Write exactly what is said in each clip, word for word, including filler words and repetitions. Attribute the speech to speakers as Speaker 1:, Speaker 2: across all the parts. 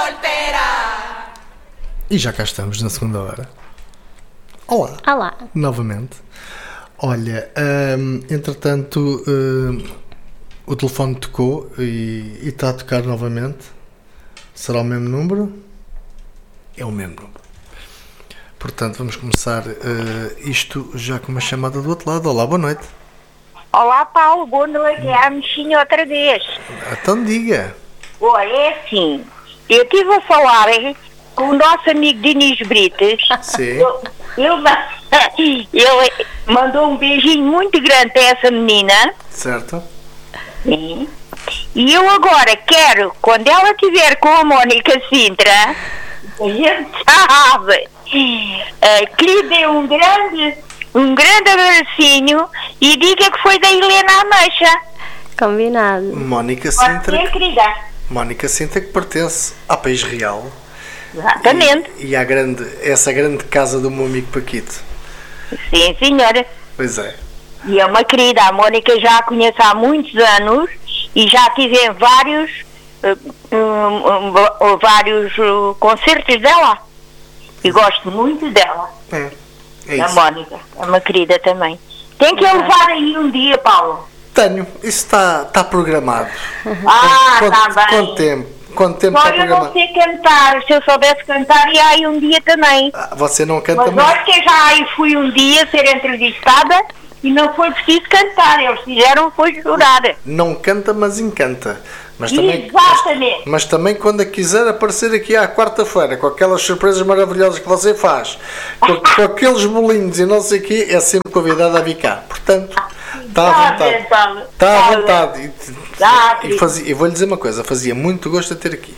Speaker 1: soltera.
Speaker 2: E já cá estamos na segunda hora. Olá.
Speaker 3: Olá.
Speaker 2: Novamente. Olha, hum, entretanto, hum, o telefone tocou e, e está a tocar novamente. Será o mesmo número? É o mesmo número. Portanto, vamos começar uh, isto já com uma chamada do outro lado. Olá, boa noite.
Speaker 4: Olá, Paulo, boa noite. É a Mexinha outra vez.
Speaker 2: Então diga.
Speaker 4: Olha, é assim, eu estive a falar com o nosso amigo Dinis Brites.
Speaker 2: Sim.
Speaker 4: Ele, ele, ele mandou um beijinho muito grande para essa menina.
Speaker 2: Certo.
Speaker 4: Sim. E eu agora quero, quando ela estiver com a Mónica Sintra, a gente sabe, uh, que lhe dê um grande, um grande abracinho e diga que foi da Helena Ameixa.
Speaker 3: Combinado.
Speaker 2: Mónica
Speaker 4: Pode
Speaker 2: Sintra.
Speaker 4: ser, querida.
Speaker 2: Mónica Sintra, que pertence à País Real.
Speaker 4: Exatamente.
Speaker 2: E, e à grande, essa grande casa do meu amigo Paquito.
Speaker 4: Sim, senhora.
Speaker 2: Pois é.
Speaker 4: E é uma querida, a Mónica já a conheço há muitos anos e já tive em vários, uh, um, um, vários uh, concertos dela. E gosto muito dela.
Speaker 2: É, é
Speaker 4: A
Speaker 2: isso.
Speaker 4: Mónica, é uma querida também. Tem que a levar aí um dia, Paulo.
Speaker 2: Tenho, isso está está programado.
Speaker 4: Ah,
Speaker 2: quanto,
Speaker 4: está bem.
Speaker 2: Quanto tempo? Quanto tempo
Speaker 4: Só
Speaker 2: está
Speaker 4: eu não
Speaker 2: programado?
Speaker 4: sei cantar, se eu soubesse cantar ia aí um dia também.
Speaker 2: Ah, você não canta
Speaker 4: Mas
Speaker 2: muito.
Speaker 4: olha que eu já aí fui um dia ser entrevistada e não foi preciso cantar, eles fizeram foi chorar.
Speaker 2: Não canta, mas encanta. Mas também,
Speaker 4: Exatamente.
Speaker 2: mas, mas também quando quiser aparecer aqui à quarta-feira com aquelas surpresas maravilhosas que você faz, com, com aqueles bolinhos e não sei o quê, é sempre convidada a vir cá. Portanto, está à vontade. Está à vontade. E, e, fazia, e vou-lhe dizer uma coisa, fazia muito gosto de ter aqui.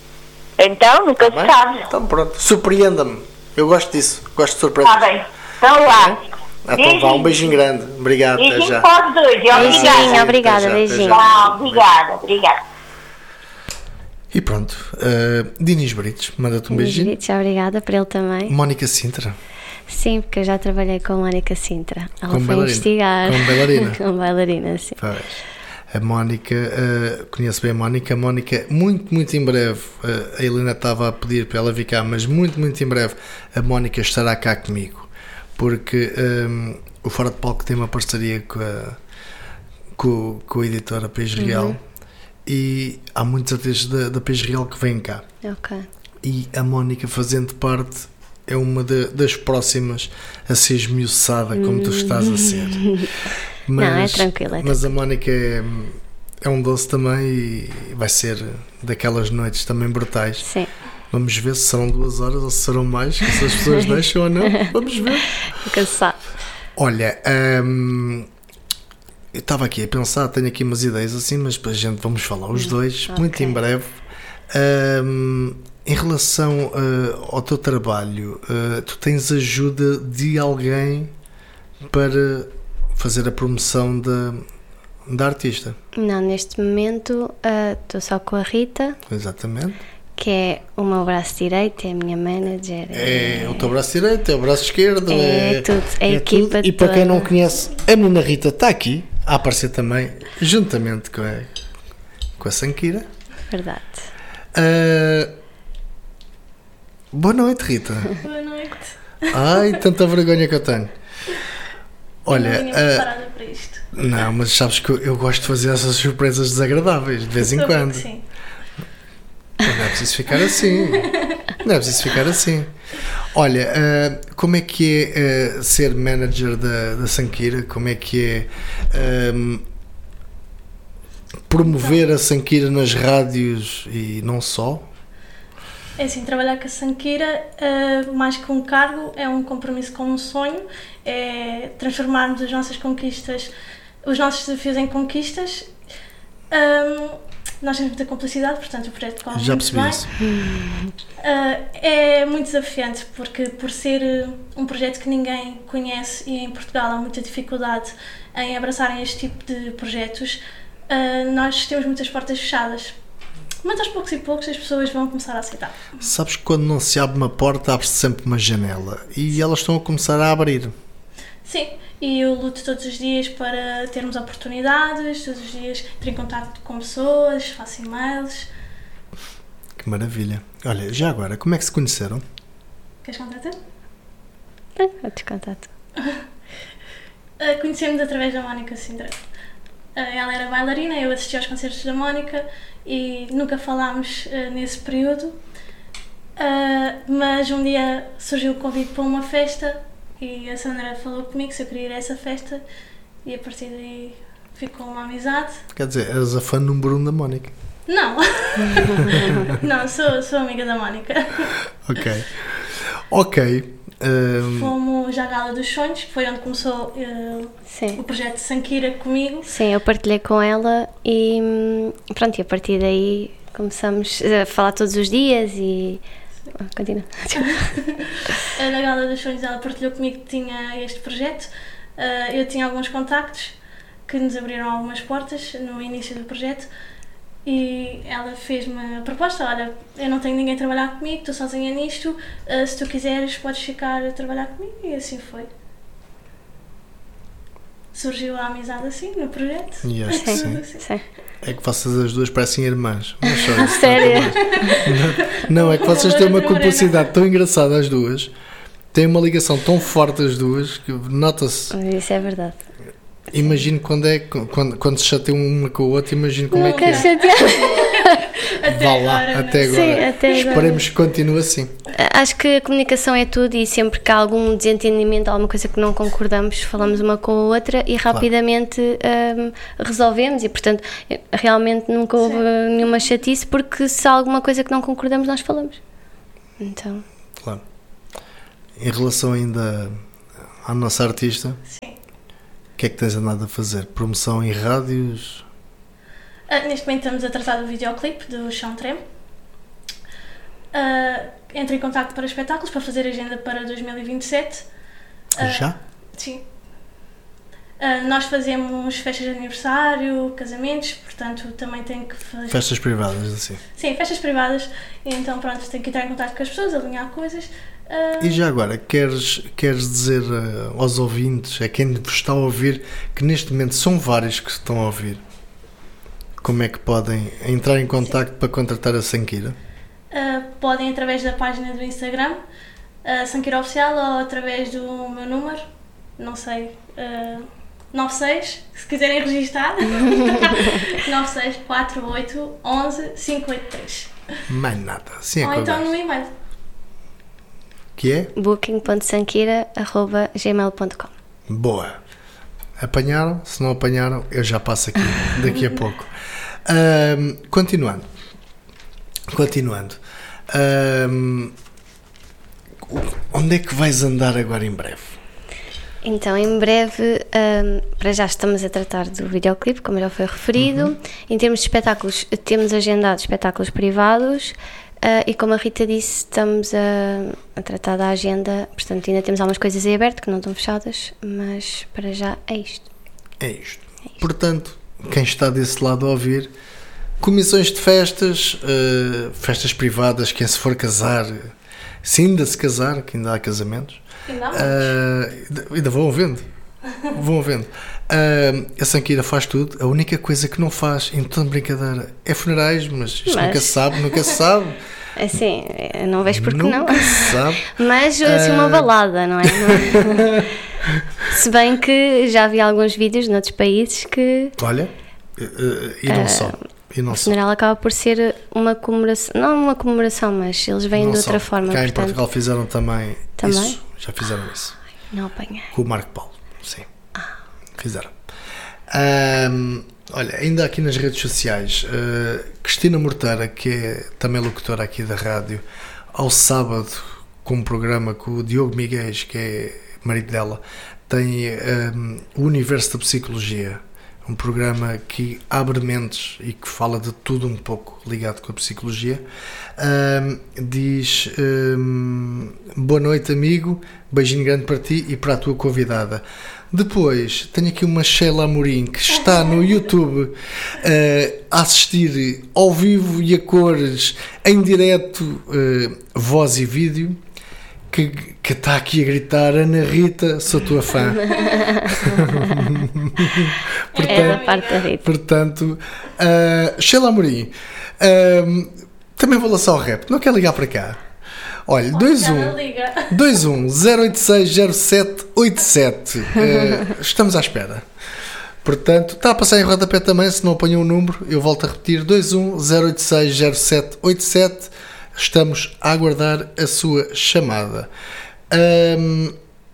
Speaker 4: Então, nunca
Speaker 2: Tá
Speaker 4: se
Speaker 2: bem?
Speaker 4: sabe.
Speaker 2: Então pronto, surpreenda-me. Eu gosto disso, gosto de surpresas.
Speaker 4: Está bem. Então lá.
Speaker 2: Ah, então vá, um beijinho grande. Obrigado, até
Speaker 4: Beijinho
Speaker 2: já.
Speaker 4: para os dois. Obrigada.
Speaker 3: Beijinho, obrigada,
Speaker 2: Até já, até
Speaker 3: beijinho.
Speaker 2: já.
Speaker 4: Ah, obrigada, obrigada.
Speaker 2: E pronto, uh, Dinis Brites, manda-te um beijinho.
Speaker 3: Tchau, obrigada para ele também.
Speaker 2: Mónica Sintra.
Speaker 3: Sim, porque eu já trabalhei com a Mónica Sintra. Ela
Speaker 2: Com
Speaker 3: foi
Speaker 2: bailarina?
Speaker 3: investigar.
Speaker 2: Com bailarina?
Speaker 3: Com bailarina, sim.
Speaker 2: Pois. A Mónica, uh, conheço bem a Mónica. A Mónica, muito, muito em breve, uh, a Helena estava a pedir para ela vir cá, mas muito, muito em breve a Mónica estará cá comigo. Porque um, o Fora de Palco tem uma parceria com a, com, com a editora País Real.
Speaker 3: Uhum.
Speaker 2: E há muitos artistas da, da País Real que vêm cá.
Speaker 3: Ok.
Speaker 2: E a Mónica, fazendo parte, é uma de, das próximas a ser esmiuçada como tu estás a ser. Mas,
Speaker 3: Não, é tranquilo, é
Speaker 2: mas a Mónica é, é um doce também e vai ser daquelas noites também brutais.
Speaker 3: Sim.
Speaker 2: Vamos ver se serão duas horas ou se serão mais, se as pessoas deixam ou não. Vamos ver.
Speaker 3: Nunca se sabe.
Speaker 2: Olha, hum, eu estava aqui a pensar, tenho aqui umas ideias assim, mas depois a gente vamos falar os dois,
Speaker 3: okay.
Speaker 2: muito em breve. Hum, em relação uh, ao teu trabalho, uh, tu tens ajuda de alguém para fazer a promoção da, da artista?
Speaker 3: Não, neste momento estou uh, só com a Rita.
Speaker 2: Exatamente.
Speaker 3: Que é o meu braço direito, é a minha manager.
Speaker 2: É, é o teu braço direito, é o braço esquerdo.
Speaker 3: É,
Speaker 2: é
Speaker 3: tudo, é a
Speaker 2: é
Speaker 3: equipa
Speaker 2: tudo. E para quem
Speaker 3: toda.
Speaker 2: não conhece, a menina Rita está aqui a aparecer também, juntamente com a, com a Sanquira.
Speaker 3: Verdade.
Speaker 2: Uh, boa noite, Rita.
Speaker 5: Boa noite.
Speaker 2: Ai, tanta vergonha que eu tenho. Olha,
Speaker 5: não vinha preparada para isto.
Speaker 2: uh, não, mas sabes que eu, eu gosto de fazer essas surpresas desagradáveis de vez em
Speaker 5: Soube
Speaker 2: quando.
Speaker 5: que sim.
Speaker 2: Mas não é preciso ficar assim. Não é preciso ficar assim. Olha, uh, como é que é uh, ser manager da, da Sanquira? Como é que é um, promover a Sanquira nas rádios e não só?
Speaker 5: É assim, trabalhar com a Sanquira, uh, mais que um cargo, é um compromisso com um sonho, é transformarmos as nossas conquistas, os nossos desafios em conquistas. Um, nós temos muita complicidade, portanto o projeto corre
Speaker 2: Já
Speaker 5: muito
Speaker 2: percebi
Speaker 5: bem.
Speaker 2: isso.
Speaker 5: Uh, é muito desafiante, porque por ser um projeto que ninguém conhece e em Portugal há muita dificuldade em abraçarem este tipo de projetos, uh, nós temos muitas portas fechadas. Mas aos poucos e poucos as pessoas vão começar a aceitar.
Speaker 2: Sabes que quando não se abre uma porta, abre-se sempre uma janela. E elas estão a começar a abrir.
Speaker 5: Sim, e eu luto todos os dias para termos oportunidades, todos os dias entro em contato com pessoas, faço e-mails.
Speaker 2: Que maravilha. Olha, já agora, como é que se conheceram?
Speaker 5: Queres contar tu?
Speaker 3: Ah, vou-te contar tu.
Speaker 5: Uh, Conhecemos através da Mónica Sintra. Uh, ela era bailarina, eu assisti aos concertos da Mónica e nunca falámos uh, nesse período. Uh, mas um dia surgiu o convite para uma festa e a Sandra falou comigo se eu queria ir a essa festa e a partir daí ficou uma amizade.
Speaker 2: Quer dizer, eras a fã número um da Mónica.
Speaker 5: Não, não, sou, sou amiga da Mónica.
Speaker 2: Ok. Ok. Um...
Speaker 5: Fomos à Gala dos Sonhos, que foi onde começou uh, o projeto Sankira comigo.
Speaker 3: Sim, eu partilhei com ela e pronto, e a partir daí começamos a falar todos os dias e... Oh, continua.
Speaker 5: Na Gala dos Sonhos ela partilhou comigo que tinha este projeto. Uh, eu tinha alguns contactos que nos abriram algumas portas no início do projeto e ela fez-me a proposta: olha, eu não tenho ninguém a trabalhar comigo, estou sozinha nisto, uh, se tu quiseres podes ficar a trabalhar comigo, e assim foi. Surgiu a amizade assim no projeto.
Speaker 2: E acho que sim.
Speaker 5: Assim.
Speaker 3: Sim.
Speaker 2: É que vocês as duas parecem irmãs. Mas só isso.
Speaker 3: Sério?
Speaker 2: Não, não, é que vocês têm uma cumplicidade tão engraçada as duas, têm uma ligação tão forte as duas que nota-se.
Speaker 3: Isso é verdade.
Speaker 2: Imagino quando é quando, quando se chateiam uma com a outra, imagino como
Speaker 3: Não
Speaker 2: é que é.
Speaker 5: Até
Speaker 2: Vá lá,
Speaker 5: agora,
Speaker 2: até agora.
Speaker 3: Sim, até agora.
Speaker 2: Esperemos que continue assim.
Speaker 3: Acho que a comunicação é tudo e sempre que há algum desentendimento, alguma coisa que não concordamos, falamos uma com a outra e rapidamente um, resolvemos e, portanto, realmente nunca houve Sim. nenhuma chatice porque se há alguma coisa que não concordamos, nós falamos. Então...
Speaker 2: Claro. Em relação ainda à nossa artista,
Speaker 5: Sim.
Speaker 2: o que é que tens andado a fazer? Promoção em rádios?
Speaker 5: Uh, neste momento estamos a tratar do videoclipe do Chão Treme. Uh, entrei em contacto para espetáculos para fazer agenda para dois mil e vinte e sete. Uh,
Speaker 2: Já?
Speaker 5: Sim. Uh, nós fazemos festas de aniversário, casamentos, portanto também tenho que fazer...
Speaker 2: Festas privadas, assim.
Speaker 5: Sim, festas privadas. E então pronto, tenho que entrar em contacto com as pessoas, alinhar coisas. Uh...
Speaker 2: E já agora, queres, queres dizer uh, aos ouvintes, a quem vos está a ouvir, que neste momento são vários que estão a ouvir, como é que podem entrar em contacto Sim. para contratar a Sankira?
Speaker 5: Uh, podem através da página do Instagram, uh, Sankira Oficial, ou através do meu número, não sei, uh, nove seis, se quiserem registar, nove seis quatro oito um um cinco oito três.
Speaker 2: Mais nada, assim é
Speaker 5: ou então no e-mail.
Speaker 2: Que é?
Speaker 3: booking ponto sankira arroba gmail ponto com.
Speaker 2: Boa. Apanharam? Se não apanharam, eu já passo aqui daqui a pouco. Um, continuando. Continuando. Um, onde é que vais andar agora em breve?
Speaker 3: Então, em breve, um, para já estamos a tratar do videoclipe, como já foi referido. Uhum. Em termos de espetáculos, temos agendado espetáculos privados. Uh, e como a Rita disse, estamos a, a tratar da agenda, portanto ainda temos algumas coisas em aberto que não estão fechadas, mas para já é isto.
Speaker 2: É isto. É isto. Portanto, quem está desse lado a ouvir, comissões de festas, uh, festas privadas, quem se for casar, se ainda se casar, que ainda há casamentos,
Speaker 5: ainda,
Speaker 2: uh, ainda vão vendo, vão vendo. Uh, a Sankira faz tudo. A única coisa que não faz, em toda brincadeira, é funerais, mas isto mas... nunca se sabe, nunca se sabe.
Speaker 3: Assim, não vejo porque
Speaker 2: nunca
Speaker 3: não.
Speaker 2: Se sabe.
Speaker 3: Mas assim, uma balada, não é? Se bem que já vi alguns vídeos noutros países que...
Speaker 2: Olha, uh, e não uh, só. E não
Speaker 3: o funeral
Speaker 2: só.
Speaker 3: acaba por ser uma comemoração, não uma comemoração, mas eles vêm não de outra
Speaker 2: só.
Speaker 3: forma.
Speaker 2: Cá
Speaker 3: portanto...
Speaker 2: em Portugal fizeram também,
Speaker 3: também
Speaker 2: isso. Já fizeram isso.
Speaker 3: Ai, não apanhei.
Speaker 2: Com o Marco Paulo, sim.
Speaker 3: Ah.
Speaker 2: Fizeram. Um, olha, ainda aqui nas redes sociais, uh, Cristina Morteira, que é também locutora aqui da rádio, ao sábado, com um programa com o Diogo Miguel, que é marido dela, tem um, o Universo da Psicologia, um programa que abre mentes e que fala de tudo um pouco ligado com a psicologia. Um, diz um, boa noite, amigo, beijinho grande para ti e para a tua convidada. Depois tenho aqui uma Sheila Amorim que está no YouTube uh, a assistir ao vivo e a cores, em direto, uh, voz e vídeo, que, que está aqui a gritar: Ana Rita, sou tua fã.
Speaker 3: portanto, é da parte da Rita.
Speaker 2: Portanto, uh, Sheila Amorim, uh, Também vou lançar o rap. Não quer ligar para cá? Olha, dois um zero oito seis zero sete oito sete. Uh, estamos à espera. Portanto, está a passar em rodapé também. Se não apanhou o número, eu volto a repetir: dois um zero oito seis zero sete oito sete. Estamos a aguardar a sua chamada. Um,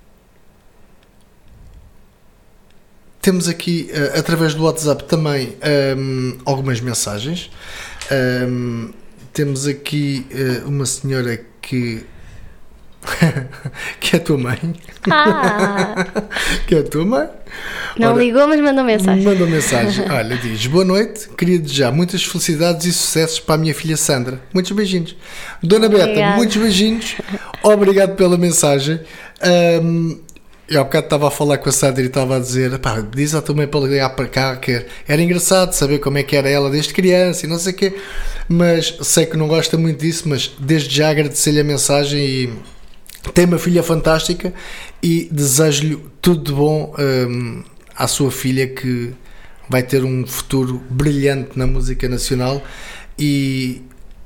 Speaker 2: temos aqui, uh, através do WhatsApp, também um, algumas mensagens. Um, temos aqui uh, uma senhora que que é a tua mãe.
Speaker 3: Ah.
Speaker 2: Que é a tua mãe.
Speaker 3: Não
Speaker 2: Ora,
Speaker 3: ligou, mas mandou mensagem.
Speaker 2: Mandou mensagem. Olha, diz: boa noite, queria desejar muitas felicidades e sucessos para a minha filha Sandra. Muitos beijinhos. Dona Beta,
Speaker 3: Obrigada.
Speaker 2: muitos beijinhos. Obrigado pela mensagem. Um, eu há bocado estava a falar com a Sandra e estava a dizer: pá, diz à tua mãe para ligar para cá, que era engraçado saber como é que era ela desde criança e não sei o quê. Mas sei que não gosta muito disso, mas desde já agradecer-lhe a mensagem e tem uma filha fantástica e desejo-lhe tudo de bom um, à sua filha, que vai ter um futuro brilhante na música nacional, e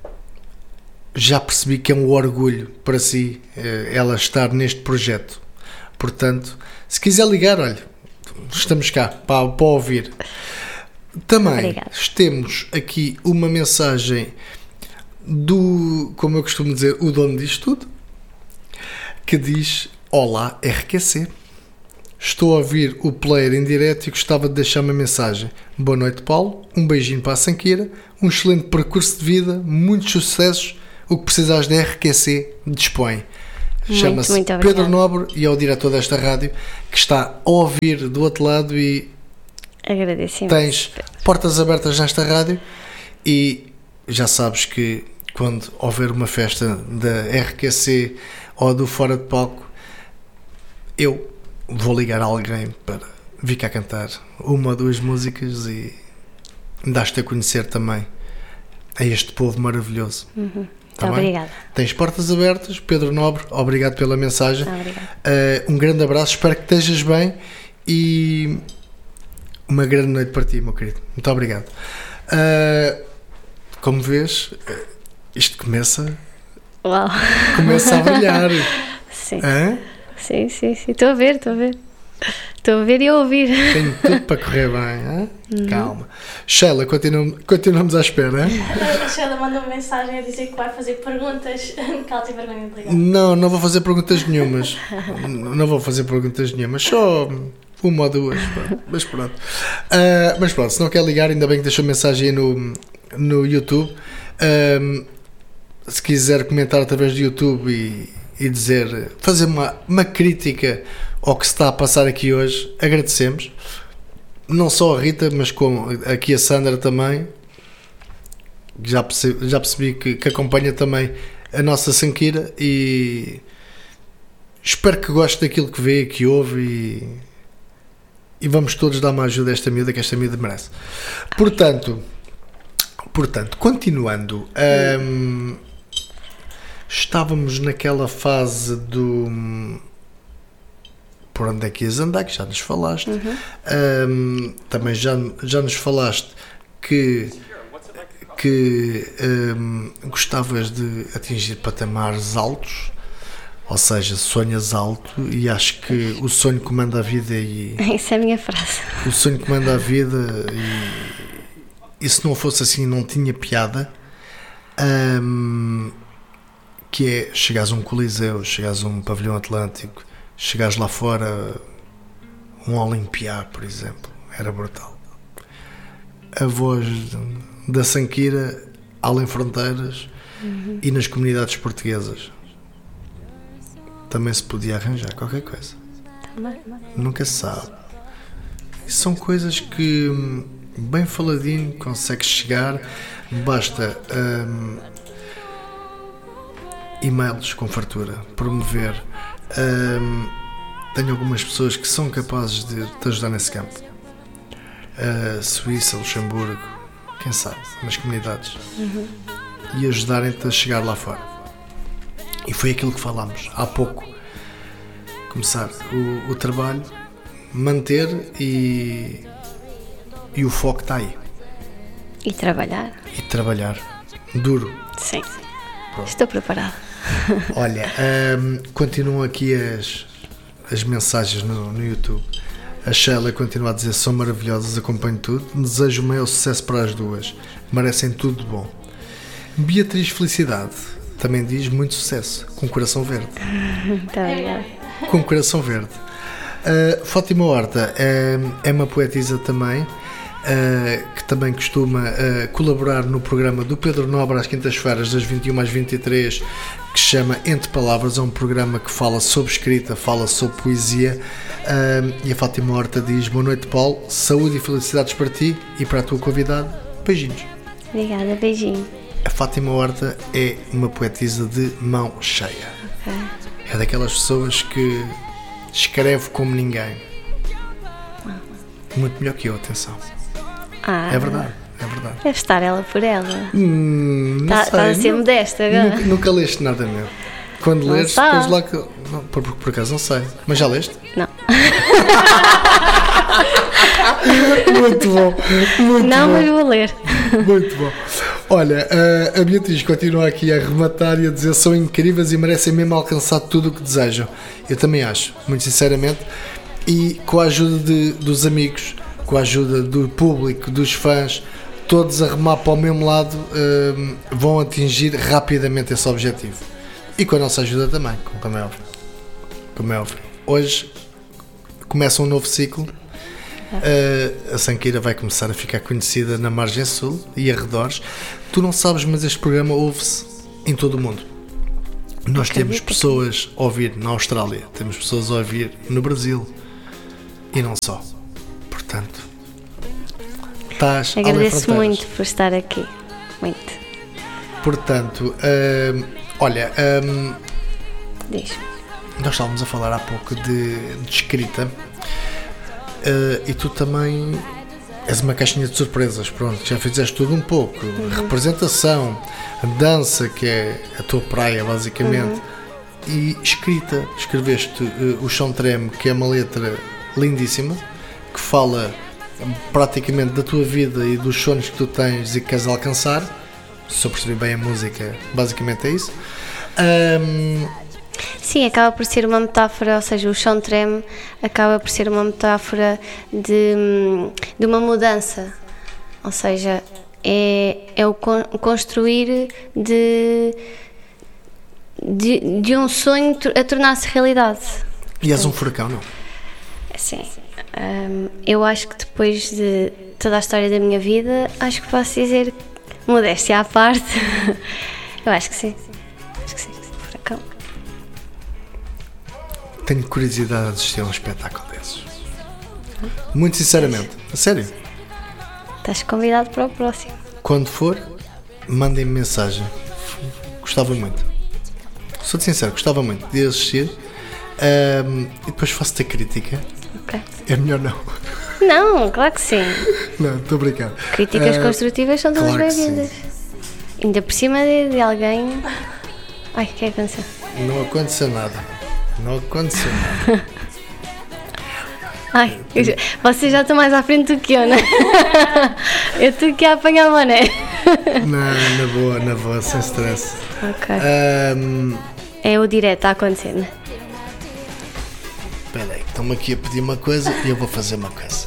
Speaker 2: já percebi que é um orgulho para si uh, ela estar neste projeto. Portanto, se quiser ligar, olha, estamos cá para, para ouvir. Também
Speaker 3: Obrigada.
Speaker 2: temos aqui uma mensagem do, como eu costumo dizer, o dono disto tudo, que diz: olá R Q C, estou a ouvir o player em direto e gostava de deixar uma mensagem. Boa noite, Paulo, um beijinho para a Sanquira, um excelente percurso de vida, muitos sucessos, o que precisares da R Q C dispõe. Chama-se
Speaker 3: muito
Speaker 2: Pedro
Speaker 3: obrigada.
Speaker 2: Nobre e é o diretor desta rádio, que está a ouvir do outro lado, e
Speaker 3: Agradeço.
Speaker 2: tens portas abertas nesta rádio. E já sabes que quando houver uma festa da R Q C ou do Fora de Palco, eu vou ligar a alguém para vir cá cantar uma ou duas músicas e dar-te a conhecer também a este povo maravilhoso.
Speaker 3: Uhum.
Speaker 2: Tá
Speaker 3: Muito
Speaker 2: bem?
Speaker 3: obrigada.
Speaker 2: Tens portas abertas. Pedro Nobre, obrigado pela mensagem.
Speaker 3: Obrigada.
Speaker 2: Uh, um grande abraço, espero que estejas bem e uma grande noite para ti, meu querido. Muito obrigado. Uh, como vês, isto começa
Speaker 3: Uau.
Speaker 2: começa a brilhar.
Speaker 3: Sim.
Speaker 2: Hã?
Speaker 3: Sim, sim, sim. Estou a ver, estou a ver. Estou a ver e a ouvir.
Speaker 2: Tenho tudo para correr bem. Hã? Calma. Sheila, continuam, continuamos à espera. Hein?
Speaker 5: A Sheila mandou uma mensagem a dizer que vai fazer perguntas que ela tem vergonha de ligar.
Speaker 2: Não, não vou fazer perguntas nenhumas. Não vou fazer perguntas nenhumas. Só uma ou duas. Mas pronto. Uh, mas pronto, se não quer ligar, ainda bem que deixou mensagem aí no, no YouTube. Um, se quiser comentar através do YouTube e, e dizer, fazer uma, uma crítica ao que se está a passar aqui hoje, agradecemos. Não só a Rita, mas como aqui a Sandra também. Já percebi, já percebi que, que acompanha também a nossa Sanquira, e espero que goste daquilo que vê, que ouve, e, e vamos todos dar uma ajuda a esta miúda, que esta miúda merece. Portanto, portanto continuando, hum, estávamos naquela fase do por onde é que ias andar, que já nos falaste.
Speaker 3: Uhum.
Speaker 2: Um, também já, já nos falaste que que um, gostavas de atingir patamares altos, ou seja, sonhas alto, e acho que o sonho comanda a vida, e
Speaker 3: Isso é a minha frase.
Speaker 2: o sonho comanda a vida, e, e se não fosse assim não tinha piada. Um, que é, chegares a um coliseu, chegares a um pavilhão atlântico, chegares lá fora, um Olimpiar, por exemplo, era brutal. A voz da Sanquira além fronteiras, uhum, e nas comunidades portuguesas também se podia arranjar qualquer coisa.
Speaker 3: Também.
Speaker 2: Nunca se sabe. E são coisas que bem faladinho consegues chegar, basta um, e-mails com fartura, promover. Um, tenho algumas pessoas que são capazes de te ajudar nesse campo. Uh, Suíça, Luxemburgo, quem sabe, nas comunidades, uhum, e ajudarem-te a chegar lá fora. E foi aquilo que falámos há pouco. Começar o, o trabalho, manter, e, e o foco está aí.
Speaker 3: E trabalhar.
Speaker 2: E trabalhar. duro.
Speaker 3: Sim. Pronto. Estou preparada.
Speaker 2: Olha, um, continuam aqui as, as mensagens no, no YouTube. A Sheila continua a dizer: são maravilhosas, acompanho tudo, desejo o maior sucesso para as duas, merecem tudo de bom. Beatriz Felicidade também diz: muito sucesso, com coração verde.
Speaker 3: Muito obrigada.
Speaker 2: Com coração verde. Uh, Fátima Horta é, é uma poetisa também, uh, que também costuma uh, colaborar no programa do Pedro Nobre às quintas-feiras, das vinte e uma às vinte e três, que se chama Entre Palavras. É um programa que fala sobre escrita, fala sobre poesia. Uh, e a Fátima Horta diz: boa noite, Paulo, saúde e felicidades para ti e para a tua convidada. Beijinhos.
Speaker 3: Obrigada, beijinho.
Speaker 2: A Fátima Horta é uma poetisa de mão cheia.
Speaker 3: Okay.
Speaker 2: É daquelas pessoas que escreve como ninguém. Muito melhor que eu, atenção.
Speaker 3: Ah,
Speaker 2: é verdade, é verdade.
Speaker 3: Deve estar ela por ela.
Speaker 2: Hum,
Speaker 3: Está tá a ser modesta agora.
Speaker 2: Nunca, nunca leste nada meu. Quando
Speaker 3: não
Speaker 2: lês, depois lá que. Não, por, por acaso não sei. Mas já leste?
Speaker 3: Não.
Speaker 2: Muito bom. Muito
Speaker 3: não,
Speaker 2: bom.
Speaker 3: mas vou ler.
Speaker 2: Muito bom. Olha, a Beatriz continua aqui a rematar e a dizer: são incríveis e merecem mesmo alcançar tudo o que desejam. Eu também acho, muito sinceramente. E com a ajuda de, dos amigos, com a ajuda do público, dos fãs, todos a remar para o mesmo lado, um, vão atingir rapidamente esse objetivo. E com a nossa ajuda também, como é óbvio. Como é óbvio. Hoje começa um novo ciclo. Uh, a Sanqueira vai começar a ficar conhecida na margem sul e arredores. Tu não sabes, mas este programa ouve-se em todo o mundo. Nós temos pessoas a ouvir na Austrália, temos pessoas a ouvir no Brasil e não só. Portanto, estás além fronteiras.
Speaker 3: Agradeço muito por estar aqui. Muito.
Speaker 2: Portanto, uh, olha, um,
Speaker 3: Diz.
Speaker 2: nós estávamos a falar há pouco de, de escrita. Uh, e tu também és uma caixinha de surpresas, pronto, já fizeste tudo um pouco, uhum. Representação, dança, que é a tua praia basicamente, uhum. E escrita, escreveste uh, o Chão Treme, que é uma letra lindíssima, que fala praticamente da tua vida e dos sonhos que tu tens e que queres alcançar. Se eu percebi bem a música, basicamente é isso. um,
Speaker 3: Sim, acaba por ser uma metáfora, ou seja, o Chão Treme acaba por ser uma metáfora de, de uma mudança, ou seja, é, é o construir de, de, de um sonho a tornar-se realidade.
Speaker 2: E és um furacão, não?
Speaker 3: Sim, um, eu acho que depois de toda a história da minha vida, acho que posso dizer, modéstia à parte, eu acho que sim, acho que sim, furacão.
Speaker 2: Tenho curiosidade de assistir a um espetáculo desses. Muito sinceramente. A sério.
Speaker 3: Estás convidado para o próximo.
Speaker 2: Quando for, mandem-me mensagem. Gostava muito. Sou-te sincero, gostava muito de assistir. Um, e depois faço-te a crítica.
Speaker 3: Ok.
Speaker 2: É melhor não.
Speaker 3: Não, claro que sim.
Speaker 2: Não, estou a brincar.
Speaker 3: Críticas uh, construtivas são todas
Speaker 2: claro
Speaker 3: bem-vindas. Ainda por cima de, de alguém... Ai, o que é que aconteceu?
Speaker 2: Não aconteceu nada. Não aconteceu nada.
Speaker 3: Ai, eu, vocês já estão mais à frente do que eu, não é? Eu estou aqui a apanhar a mané.
Speaker 2: Não, na boa, na boa, sem stress.
Speaker 3: Ok.
Speaker 2: Um,
Speaker 3: é o direto a acontecer, não é?
Speaker 2: Espera aí, estão-me aqui a pedir uma coisa e eu vou fazer uma coisa.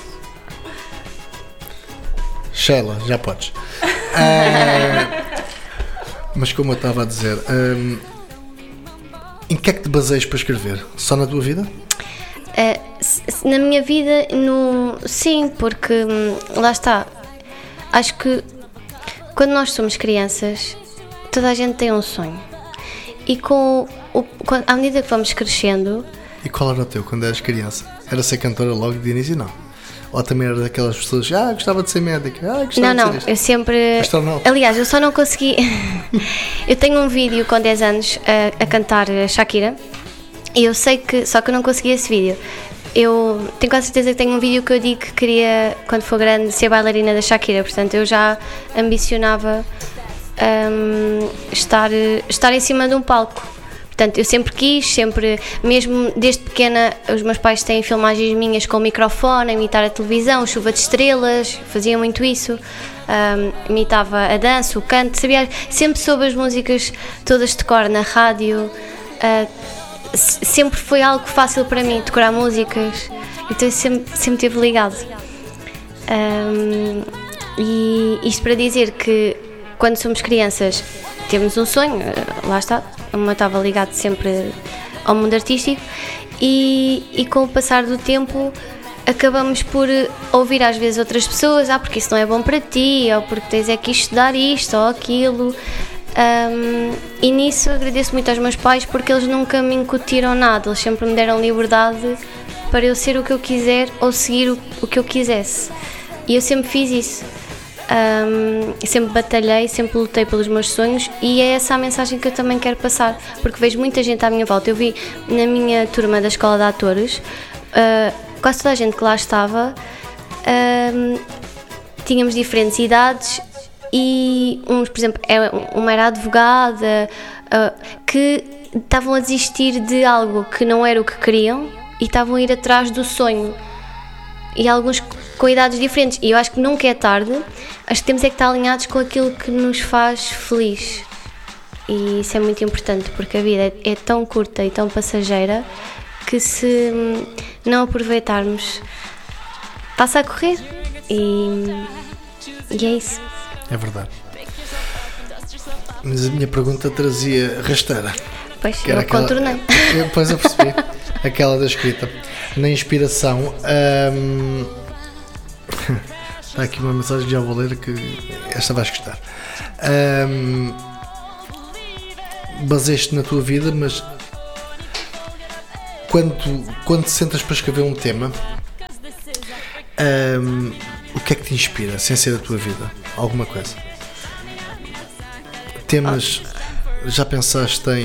Speaker 2: Sheila, já podes. Uh, mas como eu estava a dizer... Um, em que é que te baseias para escrever? Só na tua vida?
Speaker 3: Uh, na minha vida, no, sim, porque hum, lá está. Acho que quando nós somos crianças, toda a gente tem um sonho. E com o, com, à medida que vamos crescendo...
Speaker 2: E qual era o teu quando eras criança? Era ser cantora logo de início? Não. Ou também era daquelas pessoas que ah, gostava de ser médica, ah, gostava
Speaker 3: não,
Speaker 2: de ser
Speaker 3: não, eu sempre...
Speaker 2: Astronauta.
Speaker 3: Aliás, eu só não consegui... Eu tenho um vídeo com dez anos a, a cantar Shakira e eu sei que... Só que eu não consegui esse vídeo. Eu tenho quase certeza que tenho um vídeo que eu digo que queria, quando for grande, ser bailarina da Shakira. Portanto, eu já ambicionava um, estar, estar em cima de um palco. Portanto, eu sempre quis, sempre, mesmo desde pequena, os meus pais têm filmagens minhas com o microfone, a imitar a televisão, chuva de estrelas, fazia muito isso, um, imitava a dança, o canto, sabia, sempre soube as músicas todas de cor na rádio, uh, sempre foi algo fácil para mim, decorar músicas, então sempre, sempre teve ligado. Um, e isto para dizer que quando somos crianças temos um sonho, lá está, o meu estava ligado sempre ao mundo artístico e, e com o passar do tempo acabamos por ouvir às vezes outras pessoas, ah, porque isso não é bom para ti, ou porque tens é que estudar isto ou aquilo, um, e nisso agradeço muito aos meus pais porque eles nunca me incutiram nada, eles sempre me deram liberdade para eu ser o que eu quiser ou seguir o, o que eu quisesse, e eu sempre fiz isso. Um, sempre batalhei, sempre lutei pelos meus sonhos e é essa a mensagem que eu também quero passar, porque vejo muita gente à minha volta. Eu vi na minha turma da Escola de Atores, uh, quase toda a gente que lá estava, uh, tínhamos diferentes idades e uns, por exemplo, uma era advogada, uh, que estavam a desistir de algo que não era o que queriam e estavam a ir atrás do sonho. E alguns com idades diferentes, e eu acho que nunca é tarde, acho que temos é que estar alinhados com aquilo que nos faz feliz, e isso é muito importante porque a vida é, é tão curta e tão passageira que se não aproveitarmos passa a correr, e, e é isso.
Speaker 2: É verdade. Mas a minha pergunta trazia rasteira.
Speaker 3: Pois,
Speaker 2: que
Speaker 3: eu
Speaker 2: aquela,
Speaker 3: contornei.
Speaker 2: Depois eu percebi, aquela da escrita. Na inspiração, hum, está aqui uma mensagem que já vou ler, que esta vais gostar. Hum, Baseaste na tua vida, mas quando, quando te sentas para escrever um tema, hum, o que é que te inspira, sem ser a tua vida? Alguma coisa? Temas, já pensaste em